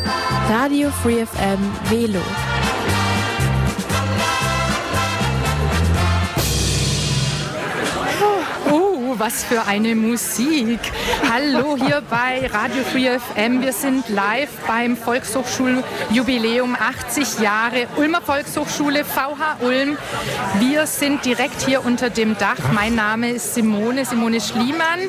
Radio Free FM Velo. Was für eine Musik. Hallo hier bei Radio Free FM. Wir sind live beim Volkshochschuljubiläum 80 Jahre Ulmer Volkshochschule VH Ulm. Wir sind direkt hier unter dem Dach. Mein Name ist Simone Schliemann.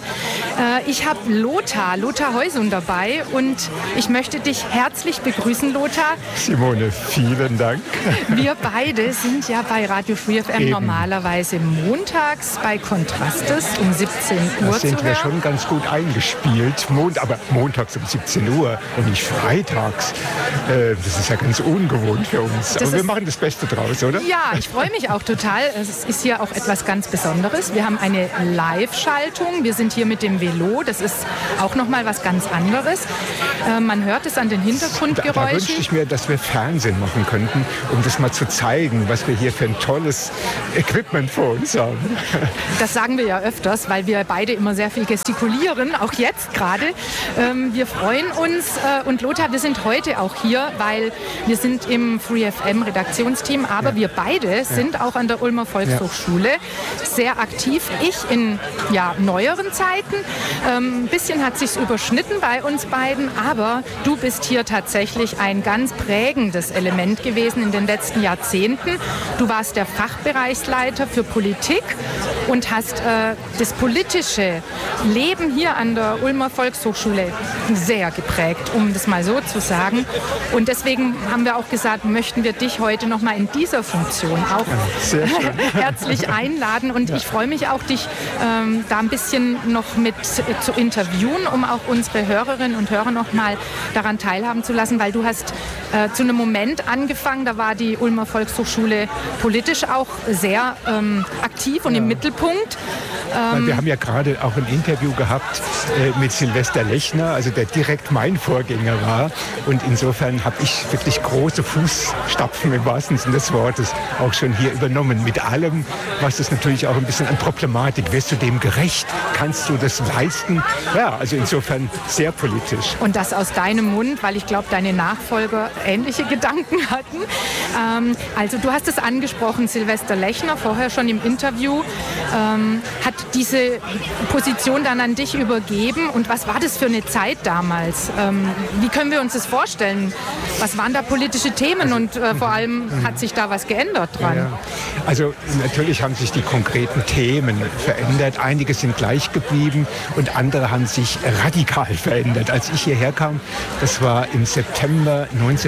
Ich habe Lothar Heusung dabei und ich möchte dich herzlich begrüßen, Lothar. Simone, vielen Dank. Wir beide sind ja bei Radio Free FM normalerweise montags bei Kontrastes um 17 Uhr. Da sind wir schon ganz gut eingespielt, aber montags um 17 Uhr und nicht freitags. Das ist ja ganz ungewohnt für uns. Aber wir machen das Beste draus, oder? Ja, ich freue mich auch total. Es ist hier auch etwas ganz Besonderes. Wir haben eine Live-Schaltung. Wir sind hier mit dem Velo. Das ist auch noch mal was ganz anderes. Man hört es an den Hintergrundgeräuschen. Da wünschte ich mir, dass wir Fernsehen machen könnten, um das mal zu zeigen, was wir hier für ein tolles Equipment vor uns haben. Das sagen wir ja öfters, weil wir beide immer sehr viel gestikulieren, auch jetzt gerade. Wir freuen uns und Lothar, wir sind heute auch hier, weil wir sind im Free FM Redaktionsteam, aber wir beide sind auch an der Ulmer Volkshochschule sehr aktiv. Ich in neueren Zeiten. Ein bisschen hat sich's überschnitten bei uns beiden, aber du bist hier tatsächlich ein ganz prägendes Element gewesen in den letzten Jahrzehnten. Du warst der Fachbereichsleiter für Politik und hast das politische Leben hier an der Ulmer Volkshochschule sehr geprägt, um das mal so zu sagen. Und deswegen haben wir auch gesagt, möchten wir dich heute noch mal in dieser Funktion auch herzlich einladen. Und ich freue mich auch, dich da ein bisschen noch mit zu interviewen, um auch unsere Hörerinnen und Hörer noch mal daran teilhaben zu lassen, weil du hast zu einem Moment angefangen, da war die Ulmer Volkshochschule politisch auch sehr aktiv und im Mittelpunkt. Wir haben ja gerade auch ein Interview gehabt mit Silvester Lechner, also der direkt mein Vorgänger war. Und insofern habe ich wirklich große Fußstapfen im wahrsten Sinne des Wortes auch schon hier übernommen. Mit allem, was es natürlich auch ein bisschen an Problematik. Wirst du dem gerecht? Kannst du das leisten? Ja, also insofern sehr politisch. Und das aus deinem Mund, weil ich glaube, deine Nachfolger ähnliche Gedanken hatten. Also du hast es angesprochen, Silvester Lechner, vorher schon im Interview, hat diese Position dann an dich übergeben. Und was war das für eine Zeit damals? Wie können wir uns das vorstellen? Was waren da politische Themen und vor allem hat sich da was geändert dran? Ja. Also natürlich haben sich die konkreten Themen verändert. Einige sind gleich geblieben und andere haben sich radikal verändert. Als ich hierher kam, das war im September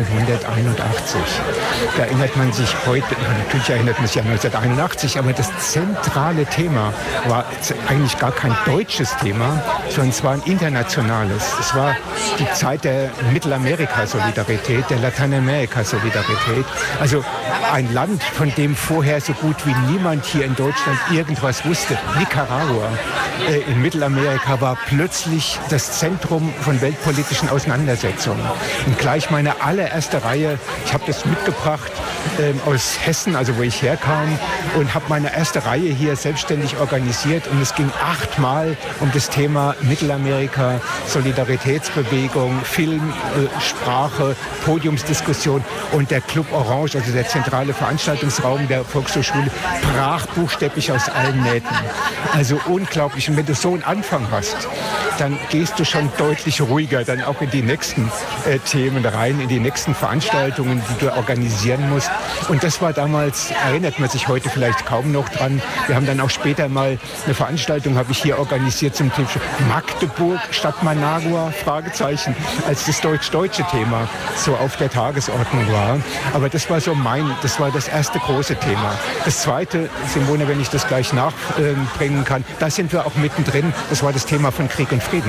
1981. Da erinnert man sich heute, natürlich erinnert man sich an 1981, aber das zentrale Thema war eigentlich gar kein deutsches Thema, sondern es war ein internationales. Es war die Zeit der Mittelamerika-Solidarität, der Lateinamerika-Solidarität. Also ein Land, von dem vorher so gut wie niemand hier in Deutschland irgendwas wusste. Nicaragua in Mittelamerika war plötzlich das Zentrum von weltpolitischen Auseinandersetzungen. Und gleich meine allererste Reihe, ich habe das mitgebracht aus Hessen, also wo ich herkam, und habe meine erste Reihe hier selbstständig organisiert. Und es ging 8-mal um das Thema Mittelamerika, Solidaritätsbewegung, Film, Sprache, Podiumsdiskussion. Und der Club Orange, also der zentrale Veranstaltungsraum der Volkshochschule, brach buchstäblich aus allen Nähten. Also unglaublich. Und wenn du so einen Anfang hast, dann gehst du schon deutlich ruhiger dann auch in die nächsten Themen rein, in die nächsten Veranstaltungen, die du organisieren musst. Und das war damals, erinnert man sich heute vielleicht kaum noch dran. Wir haben dann auch später mal eine Veranstaltung, habe ich hier organisiert zum Thema Magdeburg statt Managua, Fragezeichen, als das deutsch-deutsche Thema so auf der Tagesordnung war. Aber das war das war das erste große Thema. Das zweite, Simone, wenn ich das gleich nachbringen kann, da sind wir auch mittendrin. Das war das Thema von Krieg und Frieden.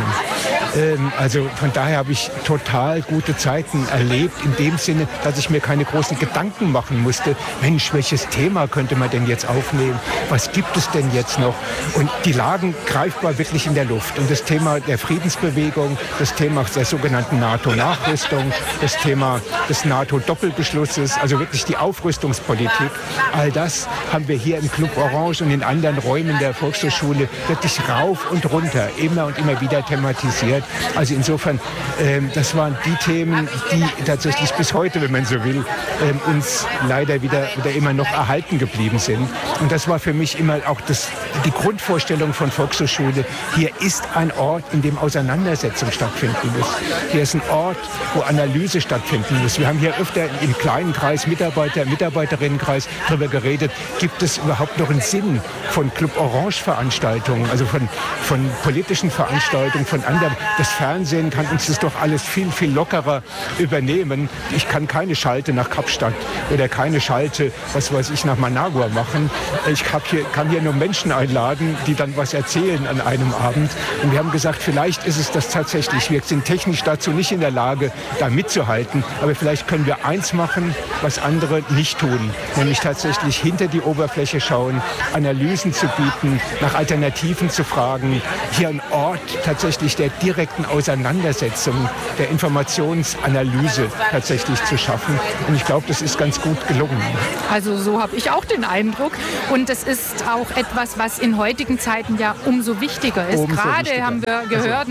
Also von daher habe ich total gute Zeiten erlebt, in dem Sinne, dass ich mir keine großen Gedanken machen musste. Mensch, welches Thema könnte man denn jetzt aufnehmen? Was gibt es denn jetzt noch? Und die lagen greifbar wirklich in der Luft. Und das Thema der Friedensbewegung, das Thema der sogenannten NATO-Nachrüstung, das Thema des NATO-Doppelbeschlusses, also wirklich die Aufrüstungspolitik, all das haben wir hier im Club Orange und in anderen Räumen der Volkshochschule wirklich rauf und runter, immer und immer wieder thematisiert. Zeit. Also insofern, das waren die Themen, die tatsächlich bis heute, wenn man so will, uns leider wieder immer noch erhalten geblieben sind. Und das war für mich immer auch die Grundvorstellung von Volkshochschule. Hier ist ein Ort, in dem Auseinandersetzung stattfinden muss. Hier ist ein Ort, wo Analyse stattfinden muss. Wir haben hier öfter im kleinen Kreis, Mitarbeiterinnenkreis darüber geredet, gibt es überhaupt noch einen Sinn von Club Orange-Veranstaltungen, also von politischen Veranstaltungen, von anderen. Das Fernsehen kann uns das doch alles viel, viel lockerer übernehmen. Ich kann keine Schalte nach Kapstadt oder keine Schalte, was weiß ich, nach Managua machen. Ich kann hier nur Menschen einladen, die dann was erzählen an einem Abend. Und wir haben gesagt, vielleicht ist es das tatsächlich. Wir sind technisch dazu nicht in der Lage, da mitzuhalten. Aber vielleicht können wir eins machen, was andere nicht tun. Nämlich tatsächlich hinter die Oberfläche schauen, Analysen zu bieten, nach Alternativen zu fragen. Hier ein Ort tatsächlich der direkten Auseinandersetzung, der Informationsanalyse tatsächlich zu schaffen. Und ich glaube, das ist ganz gut gelungen. Also so habe ich auch den Eindruck. Und das ist auch etwas, was in heutigen Zeiten ja umso wichtiger ist. Gerade haben wir gehört,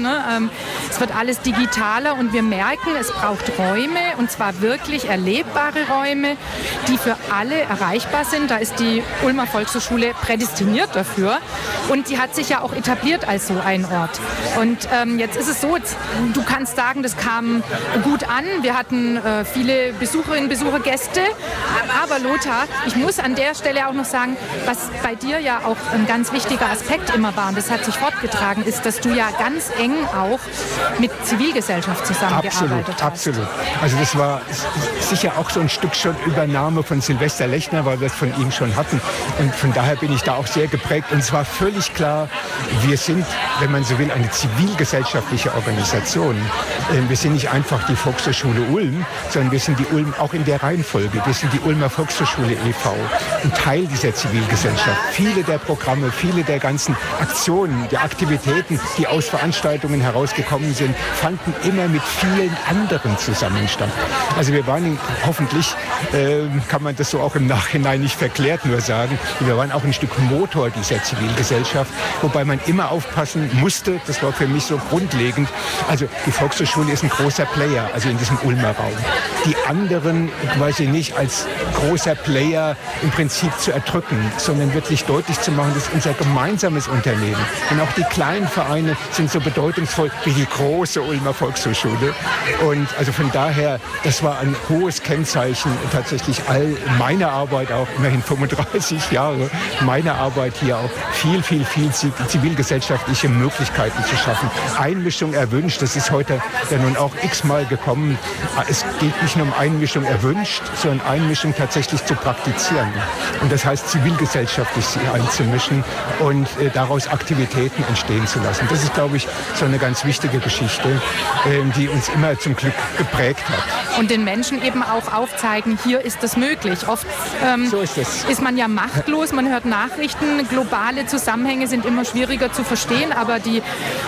es wird alles digitaler und wir merken, es braucht Räume, und zwar wirklich erlebbare Räume, die für alle erreichbar sind. Da ist die Ulmer Volkshochschule prädestiniert dafür und die hat sich ja auch etabliert als so ein Ort. Und jetzt ist es so, du kannst sagen, das kam gut an. Wir hatten viele Besucherinnen, Besucher, Gäste. Aber Lothar, ich muss an der Stelle auch noch sagen, was bei dir ja auch ein ganz wichtiger Aspekt immer war, und das hat sich fortgetragen, ist, dass du ja ganz eng auch mit Zivilgesellschaft zusammengearbeitet hast. Absolut. Also das war sicher auch so ein Stück schon Übernahme von Silvester Lechner, weil wir es von ihm schon hatten. Und von daher bin ich da auch sehr geprägt. Und es war völlig klar, wir sind, wenn man so will, eine zivilgesellschaftliche Organisation. Wir sind nicht einfach die Volkshochschule Ulm, sondern wir sind die Ulm auch in der Reihenfolge. Wir sind die Ulmer Volkshochschule e.V., ein Teil dieser Zivilgesellschaft. Viele der Programme, viele der ganzen Aktionen, der Aktivitäten, die aus Veranstaltungen herausgekommen sind, fanden immer mit vielen anderen zusammen statt. Also wir waren hoffentlich, kann man das so auch im Nachhinein nicht verklärt nur sagen, wir waren auch ein Stück Motor dieser Zivilgesellschaft, wobei man immer aufpassen musste, das war für mich so grundlegend, also die Volkshochschule ist ein großer Player, also in diesem Ulmer Raum. Die anderen quasi nicht als großer Player im Prinzip zu erdrücken, sondern wirklich deutlich zu machen, das ist unser gemeinsames Unternehmen. Und auch die kleinen Vereine sind so bedeutungsvoll wie die große Ulmer Volkshochschule. Und also von daher, das war ein hohes Kennzeichen tatsächlich all meiner Arbeit, auch immerhin 35 Jahre, meiner Arbeit hier auch viel zivilgesellschaftliche Möglichkeiten zu schaffen. Einmischung erwünscht, das ist heute ja nun auch x-mal gekommen. Es geht nicht nur um Einmischung erwünscht, sondern Einmischung tatsächlich zu praktizieren. Und das heißt, zivilgesellschaftlich sich einzumischen und daraus Aktivitäten entstehen zu lassen. Das ist, glaube ich, so eine ganz wichtige Geschichte, die uns immer zum Glück geprägt hat. Und den Menschen eben auch aufzeigen, hier ist das möglich. Oft so ist man ja machtlos, man hört Nachrichten, globale Zusammenhänge sind immer schwieriger zu verstehen, aber die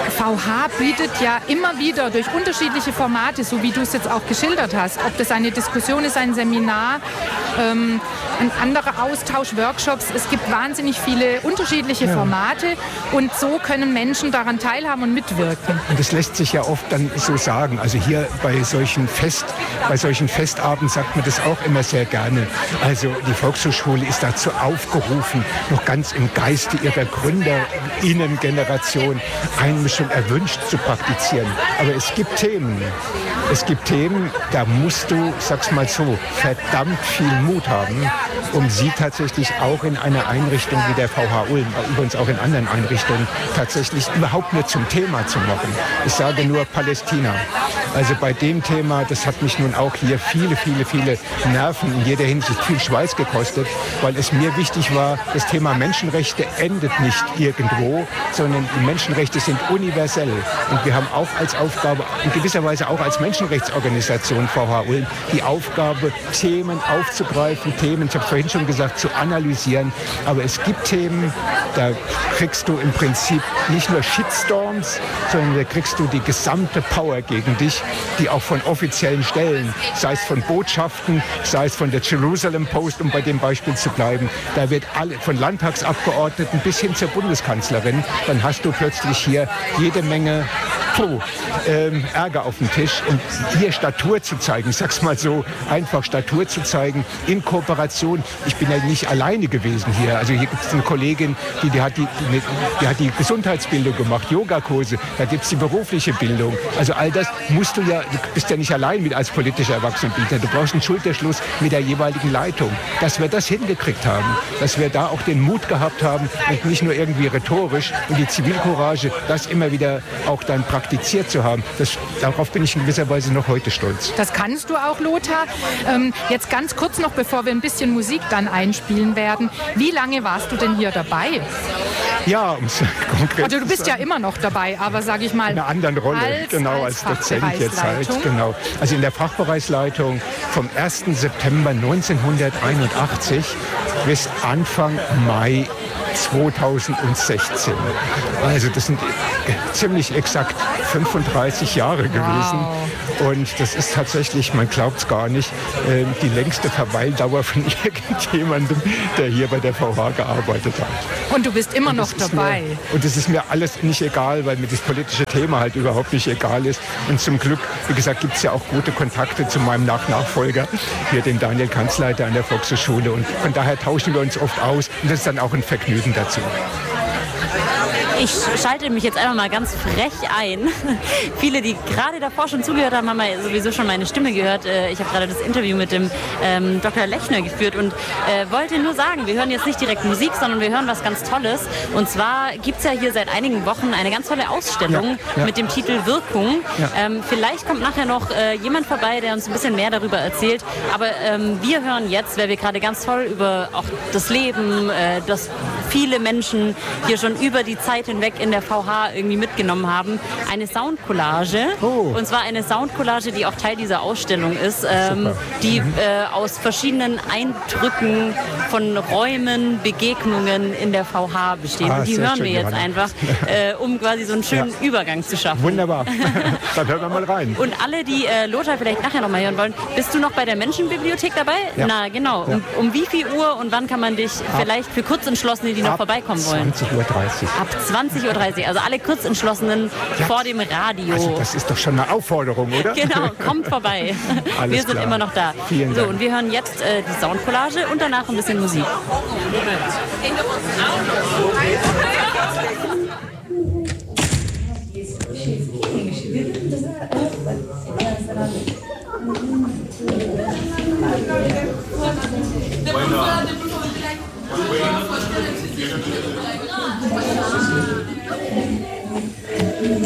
VH bietet ja immer wieder durch unterschiedliche Formate, so wie du es jetzt auch geschildert hast, ob das eine Diskussion ist, ein Seminar, ein anderer Austausch, Workshops, es gibt wahnsinnig viele unterschiedliche Formate und so können Menschen daran teilhaben und mitwirken. Und das lässt sich ja oft dann so sagen, also hier bei solchen Festabenden sagt man das auch immer sehr gerne. Also die Volkshochschule ist dazu aufgerufen, noch ganz im Geiste ihrer GründerInnen-Generation Einmischung erwünscht zu praktizieren. Aber es gibt Themen, da musst du, sag's mal so, verdammt viel Mut haben, um sie tatsächlich auch in einer Einrichtung wie der VH Ulm, übrigens auch in anderen Einrichtungen, tatsächlich überhaupt nur zum Thema zu machen. Ich sage nur Palästina. Also bei dem Thema, das hat mich nun auch hier viele Nerven in jeder Hinsicht, viel Schweiß gekostet, weil es mir wichtig war, das Thema Menschenrechte endet nicht irgendwo, sondern die Menschenrechte sind universell. Und wir haben auch als Aufgabe, in gewisser Weise auch als Menschenrechtsorganisation VH Ulm, die Aufgabe, Themen aufzugreifen, Themen, ich habe es vorhin schon gesagt, zu analysieren. Aber es gibt Themen, da kriegst du im Prinzip nicht nur Shitstorms, sondern da kriegst du die gesamte Power gegen dich, die auch von offiziellen Stellen, sei es von Botschaften, sei es von der Jerusalem Post, um bei dem Beispiel zu bleiben, da wird alle, von Landtagsabgeordneten bis hin zur Bundeskanzlerin, dann hast du plötzlich hier jede Menge Ärger auf den Tisch. Und hier Statur zu zeigen, ich sag's mal so, einfach Statur zu zeigen, in Kooperation. Ich bin ja nicht alleine gewesen hier. Also hier gibt es eine Kollegin, die hat die Gesundheitsbildung gemacht, Yogakurse, da gibt es die berufliche Bildung. Also all das musst du bist ja nicht allein mit als politischer Erwachsenenbildner. Du brauchst einen Schulterschluss mit der jeweiligen Leitung. Dass wir das hingekriegt haben, dass wir da auch den Mut gehabt haben und nicht nur irgendwie rhetorisch und die Zivilcourage, das immer wieder auch dann praktiziert zu haben. Darauf bin ich in gewisser Weise noch heute stolz. Das kannst du auch, Lothar. Jetzt ganz kurz noch, bevor wir ein bisschen Musik dann einspielen werden. Wie lange warst du denn hier dabei? Ja, um es konkret Also du bist ja immer noch dabei, aber sage ich mal... In einer anderen Rolle, als Dozent jetzt halt. Genau. Also in der Fachbereichsleitung vom 1. September 1981 bis Anfang Mai 2016. Also das sind ziemlich exakt 35 Jahre gewesen. Wow. Und das ist tatsächlich, man glaubt es gar nicht, die längste Verweildauer von irgendjemandem, der hier bei der VH gearbeitet hat. Und du bist immer noch dabei. Und es ist mir alles nicht egal, weil mir das politische Thema halt überhaupt nicht egal ist. Und zum Glück, wie gesagt, gibt es ja auch gute Kontakte zu meinem Nachfolger, hier den Daniel Kanzleiter an der Volkshochschule. Und von daher tauschen wir uns oft aus. Und das ist dann auch ein Vergnügen dazu. Ich schalte mich jetzt einfach mal ganz frech ein. Viele, die gerade davor schon zugehört haben, haben ja sowieso schon meine Stimme gehört. Ich habe gerade das Interview mit dem Dr. Lechner geführt und wollte nur sagen, wir hören jetzt nicht direkt Musik, sondern wir hören was ganz Tolles. Und zwar gibt es ja hier seit einigen Wochen eine ganz tolle Ausstellung mit dem Titel Wirkung. Ja. Vielleicht kommt nachher noch jemand vorbei, der uns ein bisschen mehr darüber erzählt. Aber wir hören jetzt, weil wir gerade ganz toll über auch das Leben, das viele Menschen hier schon über die Zeit hinweg in der VH irgendwie mitgenommen haben, eine Soundcollage. Und zwar eine Soundcollage, die auch Teil dieser Ausstellung ist, die aus verschiedenen Eindrücken von Räumen, Begegnungen in der VH bestehen. Und die hören wir jetzt einfach, um quasi so einen schönen Übergang zu schaffen. Wunderbar. Dann hören wir mal rein. Und alle, die Lothar vielleicht nachher noch mal hören wollen, bist du noch bei der Menschenbibliothek dabei? Ja. Na genau. Ja. Um wie viel Uhr und wann kann man dich vielleicht für Kurzentschlossene, die noch vorbeikommen wollen? 20:30 Uhr. Ab 20:30 Uhr. Also alle Kurzentschlossenen vor dem Radio. Also das ist doch schon eine Aufforderung, oder? Genau, kommt vorbei. Wir sind immer noch da. Vielen Dank. Und wir hören jetzt die Soundcollage und danach ein bisschen Musik.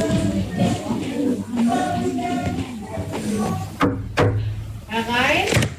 Herein.